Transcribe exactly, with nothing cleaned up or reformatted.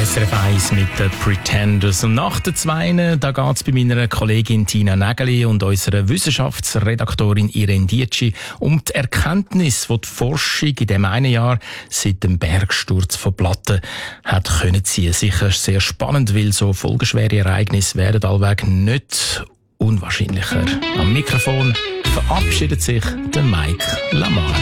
S R F eins mit den Pretenders. Und nach der Zweinen, da geht es bei meiner Kollegin Tina Nägeli und unserer Wissenschaftsredaktorin Irene Dietschi um die Erkenntnis, die die Forschung in dem einen Jahr seit dem Bergsturz von Platten hat können ziehen. Sicher sehr spannend, weil so folgenschwere Ereignisse werden allweg nicht unwahrscheinlicher. Am Mikrofon verabschiedet sich der Mike Lamar.